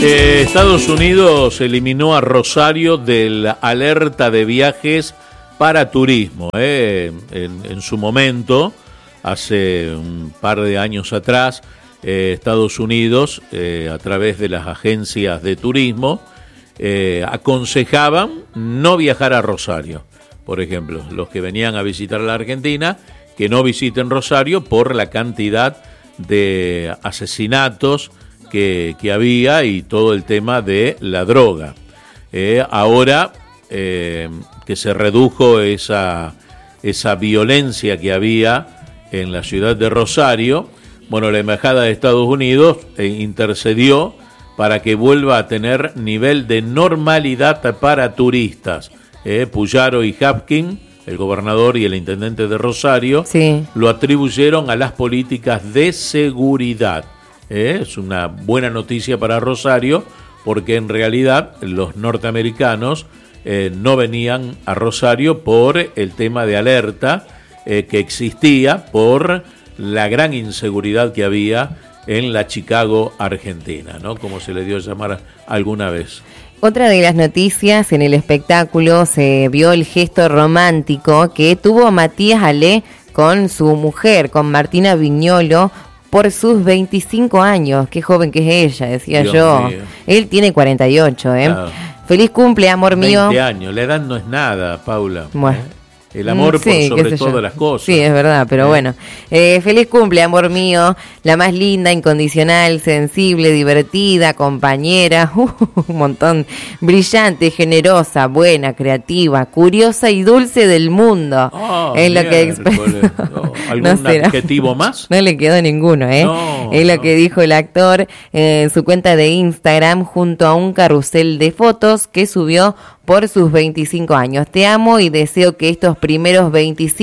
Estados Unidos eliminó a Rosario de la alerta de viajes para turismo. En su momento, hace un par de años atrás, Estados Unidos, a través de las agencias de turismo, aconsejaban no viajar a Rosario. Por ejemplo, los que venían a visitar la Argentina, que no visiten Rosario por la cantidad de asesinatos que había y todo el tema de la droga. Ahora que se redujo esa violencia que había en la ciudad de Rosario, bueno, la Embajada de Estados Unidos intercedió para que vuelva a tener nivel de normalidad para turistas. Puyaro y Hapkin, el gobernador y el intendente de Rosario, sí, lo atribuyeron a las políticas de seguridad. Es una buena noticia para Rosario, porque en realidad los norteamericanos no venían a Rosario por el tema de alerta que existía por la gran inseguridad que había en la Chicago Argentina, ¿no? Como se le dio a llamar alguna vez. Otra de las noticias, en el espectáculo se vio el gesto romántico que tuvo Matías Ale con su mujer, con Martina Viñolo, por sus 25 años. Qué joven que es ella, decía Dios yo. Mío. Él tiene 48, Claro. Feliz cumple, amor 20 mío. 20 años, la edad no es nada, Paula. Bueno. El amor sí, por sobre todas las cosas. Sí, es verdad, pero bueno. Feliz cumple, amor mío. La más linda, incondicional, sensible, divertida, compañera. Un montón. Brillante, generosa, buena, creativa, curiosa y dulce del mundo. Es lo que expresó. ¿Algún adjetivo más? No le quedó ninguno, Es lo que dijo el actor en su cuenta de Instagram junto a un carrusel de fotos que subió por sus 25 años. Te amo y deseo que estos primeros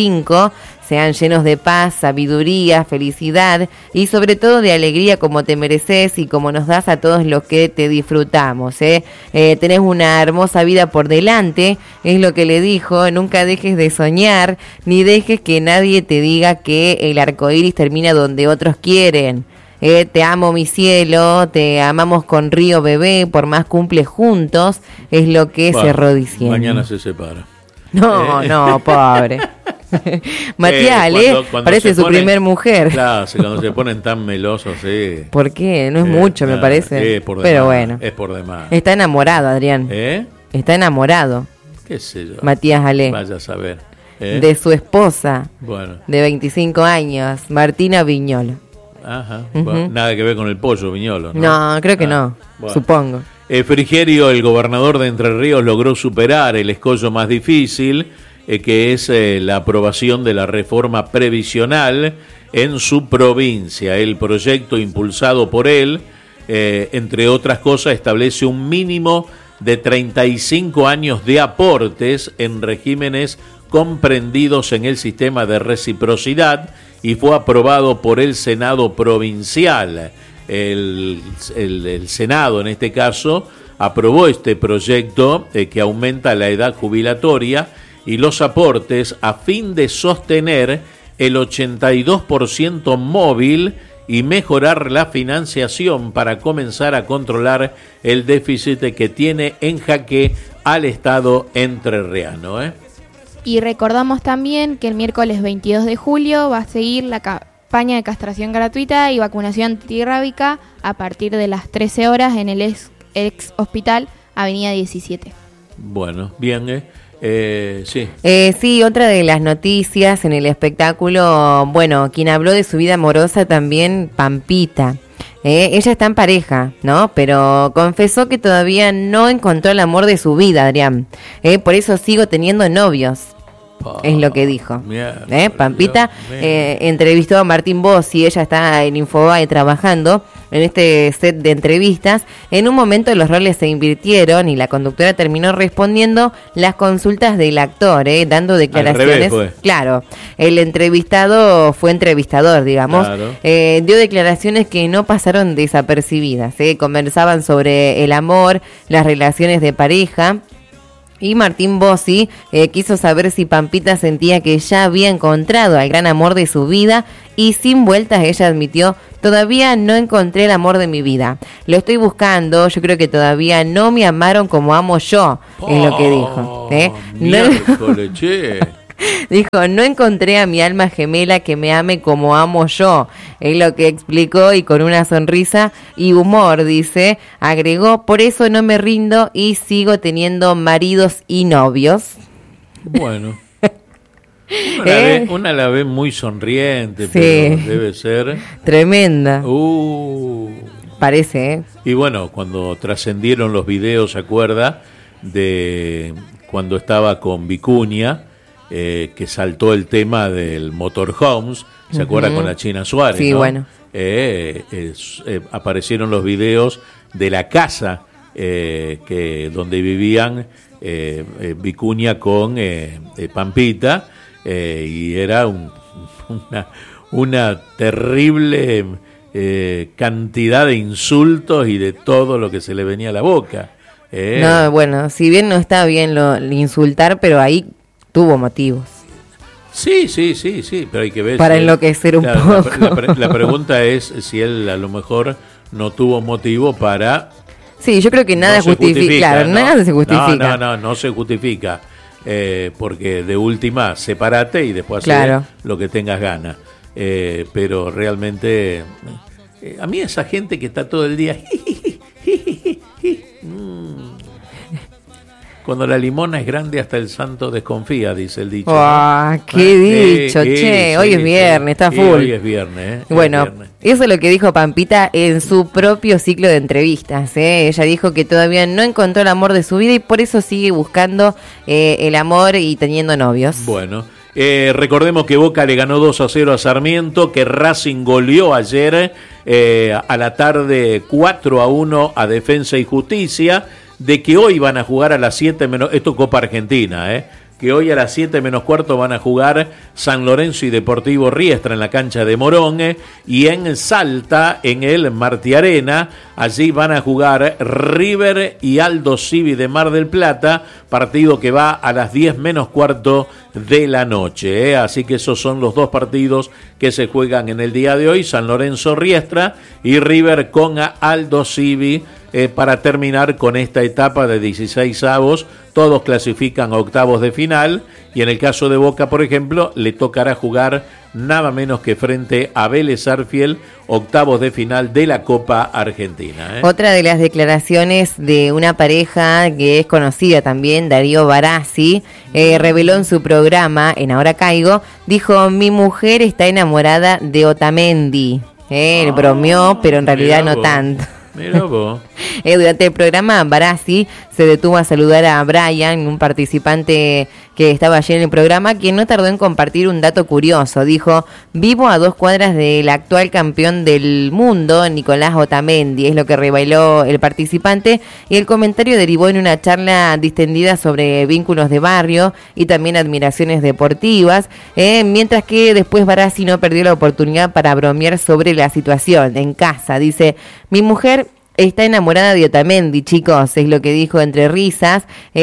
25 sean llenos de paz, sabiduría, felicidad y sobre todo de alegría como te mereces y como nos das a todos los que te disfrutamos. Tenés una hermosa vida por delante, es lo que le dijo. Nunca dejes de soñar, ni dejes que nadie te diga que el arcoíris termina donde otros quieren. Te amo, mi cielo, te amamos con Río Bebé, por más cumple juntos, es lo que cerró diciendo. Mañana se separa. No, pobre. Matías Ale parece su primer mujer. Claro, cuando se ponen tan melosos, sí. ¿Por qué? No es mucho, me parece. Por pero demás, bueno. Es por demás. Está enamorado, Adrián. Está enamorado. ¿Qué sé yo? Matías Ale. Vaya a saber. De su esposa, de 25 años, Martina Viñolo. Ajá. Bueno, nada que ver con el pollo Viñolo, ¿no? No, creo que no, supongo. Frigerio, el gobernador de Entre Ríos, logró superar el escollo más difícil, que es la aprobación de la reforma previsional en su provincia. El proyecto impulsado por él, entre otras cosas, establece un mínimo de 35 años de aportes en regímenes comprendidos en el sistema de reciprocidad y fue aprobado por el Senado provincial. El Senado, en este caso, aprobó este proyecto que aumenta la edad jubilatoria y los aportes a fin de sostener el 82% móvil y mejorar la financiación para comenzar a controlar el déficit que tiene en jaque al Estado entrerriano. Y recordamos también que el miércoles 22 de julio va a seguir la campaña de castración gratuita y vacunación antirrábica a partir de las 13 horas en el ex hospital Avenida 17. Bueno, bien, sí. Sí, otra de las noticias en el espectáculo, bueno, quien habló de su vida amorosa también, Pampita. Ella está en pareja, ¿no? Pero confesó que todavía no encontró el amor de su vida, Adrián. Por eso sigo teniendo novios. Es lo que dijo. Pampita entrevistó a Martín Bossi, ella está en Infobae trabajando en este set de entrevistas. En un momento los roles se invirtieron y la conductora terminó respondiendo las consultas del actor, dando declaraciones. Claro, el entrevistado fue entrevistador, digamos. Claro. Dio declaraciones que no pasaron desapercibidas. Conversaban sobre el amor, las relaciones de pareja. Y Martín Bossi quiso saber si Pampita sentía que ya había encontrado al gran amor de su vida y sin vueltas ella admitió: todavía no encontré el amor de mi vida. Lo estoy buscando, yo creo que todavía no me amaron como amo yo, es lo que dijo. Miércoles, che. Dijo, no encontré a mi alma gemela que me ame como amo yo. Es lo que explicó y con una sonrisa y humor, dice, agregó, por eso no me rindo y sigo teniendo maridos y novios. Bueno. Una la ve muy sonriente, sí, pero debe ser... tremenda. Parece, Y bueno, cuando trascendieron los videos, ¿se acuerda? De cuando estaba con Vicuña, que saltó el tema del motorhomes, ¿se acuerda? Con la China Suárez, sí, ¿no? Bueno. Aparecieron los videos de la casa donde vivían Vicuña con Pampita, y era una terrible cantidad de insultos y de todo lo que se le venía a la boca. No, bueno, si bien no está bien lo insultar, pero ahí tuvo motivos. Sí, pero hay que ver. Para enloquecer un poco. La pregunta es si él a lo mejor no tuvo motivo para... Sí, yo creo que nada justifica, claro, ¿no? Nada se justifica. No se justifica, porque de última, separate y después claro, lo que tengas ganas. Pero realmente, a mí esa gente que está todo el día... Cuando la limona es grande hasta el santo desconfía, dice el dicho. ¡Oh, ¿no? ¡Qué dicho, che! Hoy es viernes, está full. Hoy es viernes, Bueno, eso es lo que dijo Pampita en su propio ciclo de entrevistas. Ella dijo que todavía no encontró el amor de su vida y por eso sigue buscando el amor y teniendo novios. Bueno, recordemos que Boca le ganó 2-0 a Sarmiento, que Racing goleó ayer a la tarde 4-1 a Defensa y Justicia, de que hoy van a jugar a las 7 menos... Esto Copa Argentina, que hoy a las 7 menos cuarto van a jugar San Lorenzo y Deportivo Riestra en la cancha de Morón, y en Salta, en el Martí Arena, allí van a jugar River y Aldo Civi de Mar del Plata, partido que va a las 10 menos cuarto de la noche, Así que esos son los dos partidos que se juegan en el día de hoy, San Lorenzo Riestra y River con Aldo Civi, para terminar con esta etapa de 16avos. Todos clasifican a octavos de final, y en el caso de Boca, por ejemplo, le tocará jugar nada menos que frente a Vélez Sarsfield, octavos de final de la Copa Argentina. Otra de las declaraciones de una pareja que es conocida también, Darío Barassi, reveló en su programa, en Ahora Caigo, dijo, mi mujer está enamorada de Otamendi. Él bromeó, pero en realidad no tanto. Mira vos. Durante el programa, Barassi se detuvo a saludar a Brian, un participante que estaba allí en el programa, quien no tardó en compartir un dato curioso. Dijo, vivo a 2 cuadras del actual campeón del mundo, Nicolás Otamendi, es lo que reveló el participante, y el comentario derivó en una charla distendida sobre vínculos de barrio y también admiraciones deportivas, mientras que después Barassi no perdió la oportunidad para bromear sobre la situación en casa. Dice, mi mujer está enamorada de Otamendi, chicos, es lo que dijo entre risas,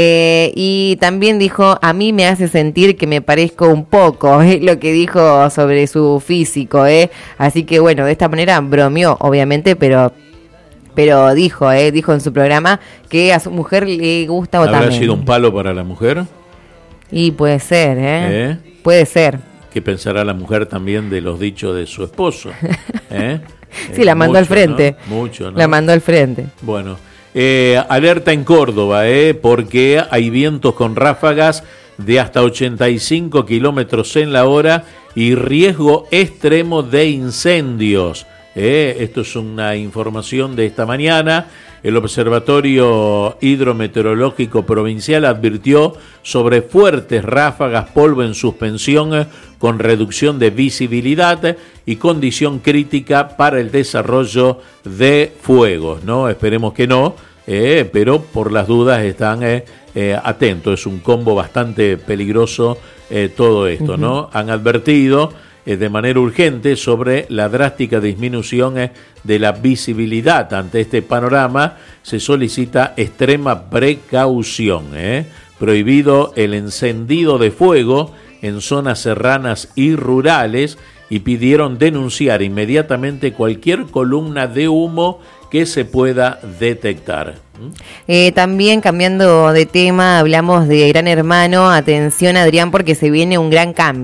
y también dijo, a mí me hace sentir que me parezco un poco, es lo que dijo sobre su físico, así que bueno, de esta manera bromeó, obviamente, pero dijo en su programa que a su mujer le gusta Otamendi. ¿Habrá sido un palo para la mujer? Y puede ser, puede ser. ¿Qué pensará la mujer también de los dichos de su esposo? Sí, la mandó al frente. ¿No? Mucho, ¿no? La mandó al frente. Bueno, alerta en Córdoba, porque hay vientos con ráfagas de hasta 85 kilómetros en la hora y riesgo extremo de incendios. Esto es una información de esta mañana. El Observatorio Hidrometeorológico Provincial advirtió sobre fuertes ráfagas, polvo en suspensión con reducción de visibilidad y condición crítica para el desarrollo de fuegos, ¿no? Esperemos que no, pero por las dudas están atentos. Es un combo bastante peligroso todo esto, ¿no? Han advertido de manera urgente sobre la drástica disminución de la visibilidad. Ante este panorama se solicita extrema precaución, prohibido el encendido de fuego en zonas serranas y rurales y pidieron denunciar inmediatamente cualquier columna de humo que se pueda detectar. También cambiando de tema, hablamos de Gran Hermano. Atención, Adrián, porque se viene un gran cambio.